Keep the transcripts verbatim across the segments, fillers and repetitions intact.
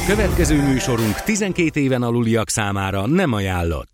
Következő műsorunk tizenkét éven aluliak számára nem ajánlott.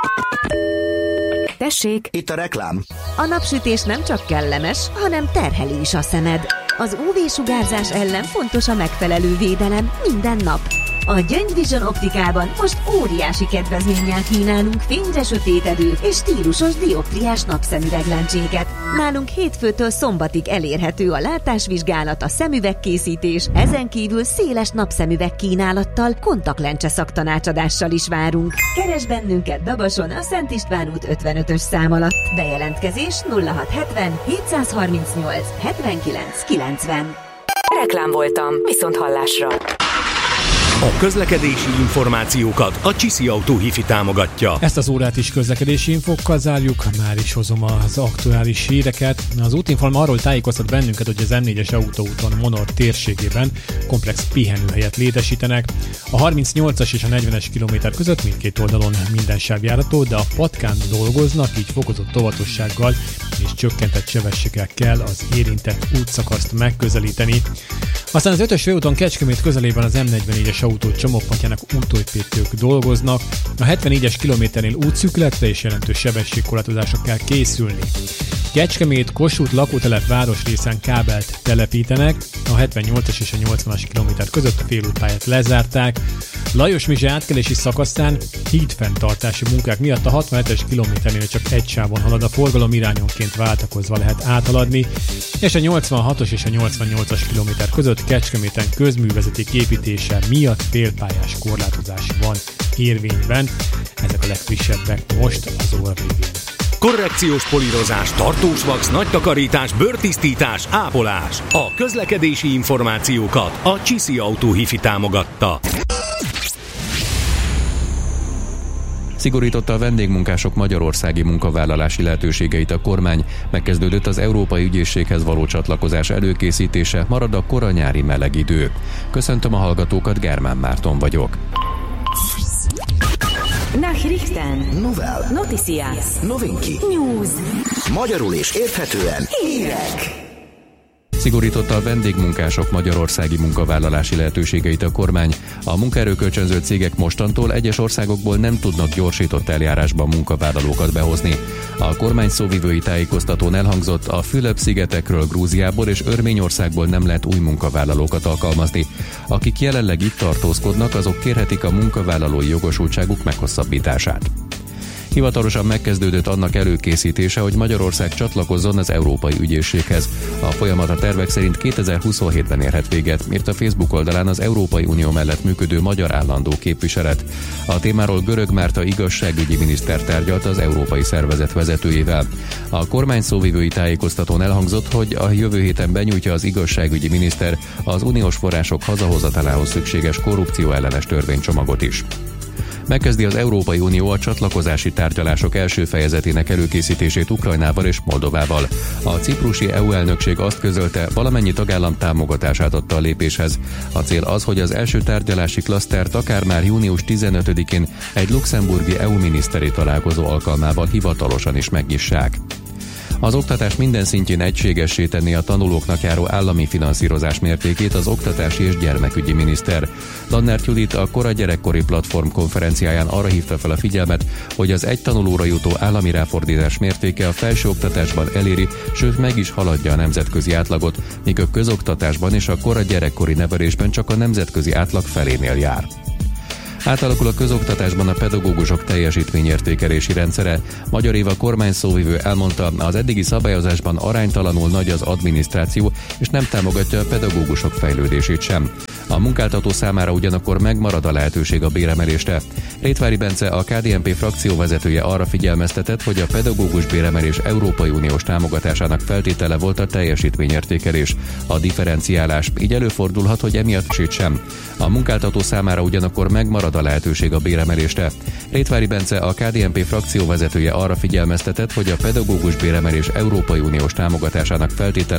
Tessék! Itt a reklám. A napsütés nem csak kellemes, hanem terheli is a szemed. Az ú vé-sugárzás ellen fontos a megfelelő védelem minden nap. A Gyöngy Vision optikában most óriási kedvezménnyel kínálunk fényre sötétedő és stílusos dioptriás napszemüveglencséket. Nálunk hétfőtől szombatig elérhető a látásvizsgálat, a szemüvegkészítés, ezen kívül széles napszemüveg kínálattal, kontaktlencse szaktanácsadással is várunk. Keresd bennünket Dabason a Szent István út ötvenötös szám alatt. Bejelentkezés nulla hat hetven hétszázharmincnyolc hetvenkilenc kilencven. Reklám voltam, viszont hallásra. A közlekedési információkat a Csiszi Autó Hifi támogatja. Ezt az órát is közlekedési infókkal zárjuk, már is hozom az aktuális híreket. Az Útinform arról tájékoztat bennünket, hogy az M négyes autóúton Monor térségében komplex pihenőhelyet létesítenek. A harmincnyolcas és a negyvenes kilométer között mindkét oldalon minden sáv járható, de a patkán dolgoznak, így fokozott óvatossággal és csökkentett sebességgel kell az érintett útszakaszt megközelíteni. Aztán az ötös főúton Kecskemét közelében az M negyvennégyes autó csomópontjának útépítők dolgoznak. A hetvennégyes kilométernél útszűkületre és jelentős sebességkorlátozásra kell készülni. Kecskemét Kossuth lakótelep városrészen kábelt telepítenek, a hetvennyolcas és a nyolcvanas kilométer között a félútpályát lezárták. Lajos Mizse átkelési szakaszán hídfenntartási munkák miatt a hatvanhetes kilométernél csak egy sávon halad, a forgalom irányonként váltakozva lehet áthaladni, és a nyolcvanhatos és a nyolcvannyolcas kilométer között Kecskeméten közművezeték építése miatt félpályás korlátozás van érvényben. Ezek a legfrissebbek most az óra végén. Korrekciós polírozás, tartós vax, nagy takarítás, bőrtisztítás, ápolás. A közlekedési információkat a Csiszi Autó Hifi támogatta. Szigorította a vendégmunkások magyarországi munkavállalási lehetőségeit a kormány, megkezdődött az Európai Ügyészséghez való csatlakozás előkészítése, marad a kora nyári meleg idő. Köszöntöm a hallgatókat, Germán Márton vagyok. Nachrichten. Novel. Noticias. Novinki. News. Magyarul és érthetően hírek. Szigorította a vendégmunkások magyarországi munkavállalási lehetőségeit a kormány. A munkaerőkölcsönző cégek mostantól egyes országokból nem tudnak gyorsított eljárásban munkavállalókat behozni. A kormány szóvivői tájékoztatón elhangzott, a Fülöp-szigetekről, Grúziából és Örményországból nem lehet új munkavállalókat alkalmazni. Akik jelenleg itt tartózkodnak, azok kérhetik a munkavállalói jogosultságuk meghosszabbítását. Hivatalosan megkezdődött annak előkészítése, hogy Magyarország csatlakozzon az Európai Ügyészséghez. A folyamat a tervek szerint kétezer-huszonhétben érhet véget, írt a Facebook oldalán az Európai Unió mellett működő magyar állandó képviselet. A témáról Görög Márta igazságügyi miniszter tárgyalt az európai szervezet vezetőjével. A kormány szóvivői tájékoztatón elhangzott, hogy a jövő héten benyújtja az igazságügyi miniszter az uniós források hazahozatalához szükséges korrupció ellenes törvénycsomagot is. Megkezdi az Európai Unió a csatlakozási tárgyalások első fejezetének előkészítését Ukrajnával és Moldovával. A ciprusi é u elnökség azt közölte, valamennyi tagállam támogatását adta a lépéshez. A cél az, hogy az első tárgyalási klasztert akár már június tizenötödikén egy luxemburgi é u miniszteri találkozó alkalmával hivatalosan is megnyissák. Az oktatás minden szintjén egységessé tenni a tanulóknak járó állami finanszírozás mértékét az oktatási és gyermekügyi miniszter. Lannert Judit a Kora Gyerekkori Platform konferenciáján arra hívta fel a figyelmet, hogy az egy tanulóra jutó állami ráfordítás mértéke a felsőoktatásban eléri, sőt meg is haladja a nemzetközi átlagot, míg a közoktatásban és a kora gyerekkori nevelésben csak a nemzetközi átlag felénél jár. Átalakul a közoktatásban a pedagógusok teljesítményértékelési rendszere. Magyar Éva kormány szóvivő elmondta, az eddigi szabályozásban aránytalanul nagy az adminisztráció, és nem támogatja a pedagógusok fejlődését sem. A munkáltató számára ugyanakkor megmarad a lehetőség a béremelésre. Rétvári Bence, a ká dé en pé frakcióvezetője arra figyelmeztetett, hogy a pedagógus béremelés Európai Uniós támogatásának feltétele volt a teljesítményértékelés. A differenciálás, így előfordulhat, hogy emiatt sét sem. A munkáltató számára ugyanakkor megmarad a lehetőség a béremelésre. Rétvári Bence, a ká dé en pé frakcióvezetője arra figyelmeztetett, hogy a pedagógus béremelés Európai Uniós támogatásának feltétele